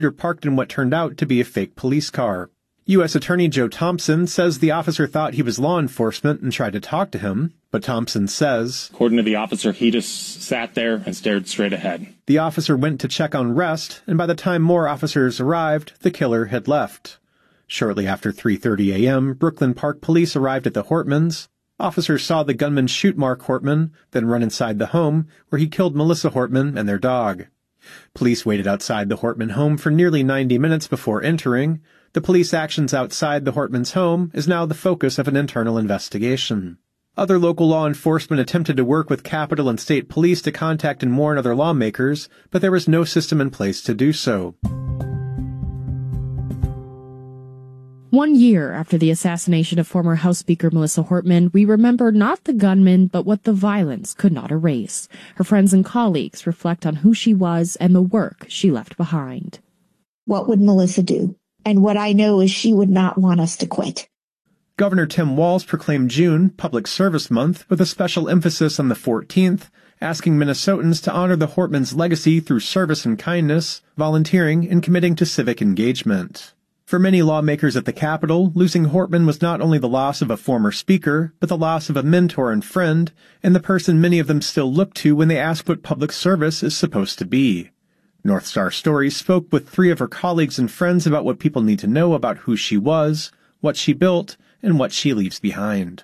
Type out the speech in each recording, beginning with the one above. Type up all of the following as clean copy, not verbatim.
parked in what turned out to be a fake police car. U.S. Attorney Joe Thompson says the officer thought he was law enforcement and tried to talk to him, but Thompson says, according to the officer, he just sat there and stared straight ahead. The officer went to check on Rest, and by the time more officers arrived, the killer had left. Shortly after 3:30 a.m., Brooklyn Park Police arrived at the Hortmans. Officers saw the gunman shoot Mark Hortman, then run inside the home, where he killed Melissa Hortman and their dog. Police waited outside the Hortman home for nearly 90 minutes before entering. The police actions outside the Hortmans' home is now the focus of an internal investigation. Other local law enforcement attempted to work with Capitol and state police to contact and warn other lawmakers, but there was no system in place to do so. 1 year after the assassination of former House Speaker Melissa Hortman, we remember not the gunman, but what the violence could not erase. Her friends and colleagues reflect on who she was and the work she left behind. What would Melissa do? And what I know is she would not want us to quit. Governor Tim Walz proclaimed June Public Service Month with a special emphasis on the 14th, asking Minnesotans to honor the Hortmans' legacy through service and kindness, volunteering, and committing to civic engagement. For many lawmakers at the Capitol, losing Hortman was not only the loss of a former speaker, but the loss of a mentor and friend, and the person many of them still look to when they ask what public service is supposed to be. North Star Stories spoke with 3 of her colleagues and friends about what people need to know about who she was, what she built, and what she leaves behind.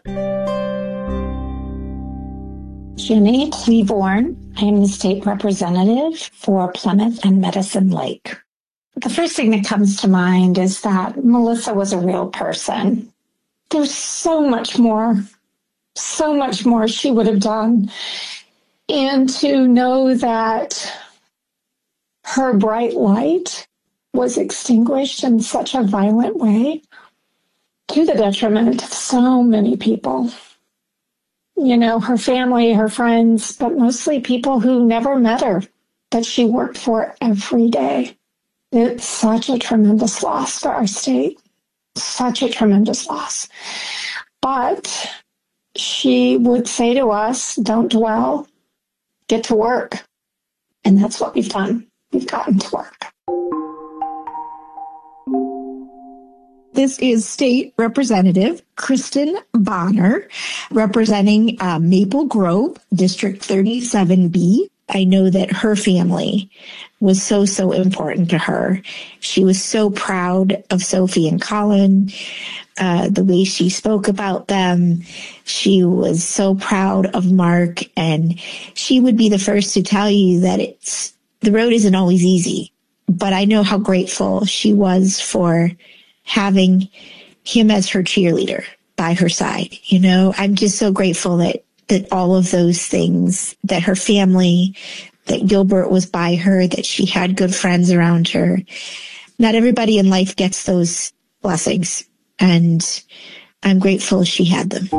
Jenny Cleaborn. I am the state representative for Plymouth and Medicine Lake. The first thing that comes to mind is that Melissa was a real person. There's so much more she would have done. And to know that her bright light was extinguished in such a violent way to the detriment of so many people. You know, her family, her friends, but mostly people who never met her, that she worked for every day. It's such a tremendous loss for our state. Such a tremendous loss. But she would say to us, don't dwell, get to work. And that's what we've done. We've gotten to work. This is State Representative Kristen Bonner, representing Maple Grove, District 37B. I know that her family was so important to her. She was so proud of Sophie and Colin, the way she spoke about them. She was so proud of Mark, and she would be the first to tell you that the road isn't always easy. But I know how grateful she was for having him as her cheerleader by her side. You know, I'm just so grateful that all of those things, that her family, that Gilbert was by her, that she had good friends around her. Not everybody in life gets those blessings, and I'm grateful she had them.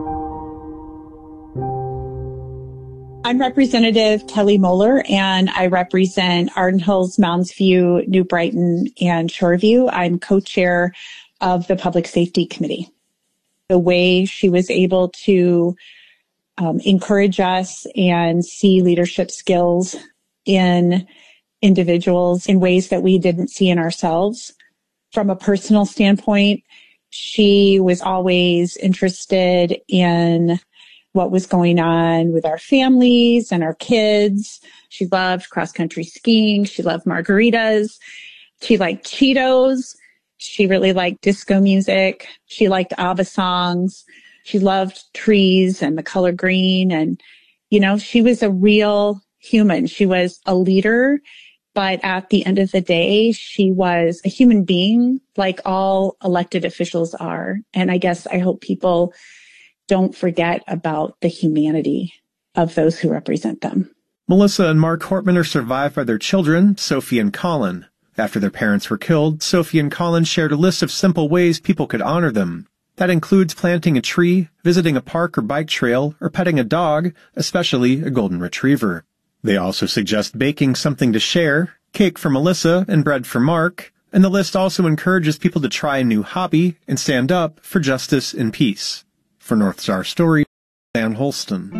I'm Representative Kelly Moeller, and I represent Arden Hills, Mounds View, New Brighton, and Shoreview. I'm co-chair of the Public Safety Committee. The way she was able to encourage us and see leadership skills in individuals in ways that we didn't see in ourselves. From a personal standpoint, she was always interested in what was going on with our families and our kids. She loved cross-country skiing. She loved margaritas. She liked Cheetos. She really liked disco music. She liked ABBA songs. She loved trees and the color green. And, you know, she was a real human. She was a leader, but at the end of the day, she was a human being like all elected officials are. And I hope people don't forget about the humanity of those who represent them. Melissa and Mark Hortman are survived by their children, Sophie and Colin. After their parents were killed, Sophie and Colin shared a list of simple ways people could honor them. That includes planting a tree, visiting a park or bike trail, or petting a dog, especially a golden retriever. They also suggest baking something to share, cake for Melissa and bread for Mark, and the list also encourages people to try a new hobby and stand up for justice and peace. For North Star Story, Dan Holston.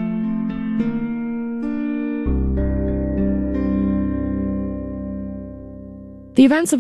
The events of